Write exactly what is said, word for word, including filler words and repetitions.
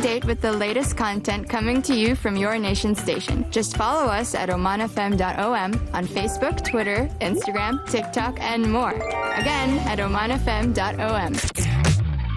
date with the latest content coming to you from your nation station. Just follow us at oman f m dot o m on Facebook, Twitter, Instagram, TikTok, and more. Again, at oman f m dot o m.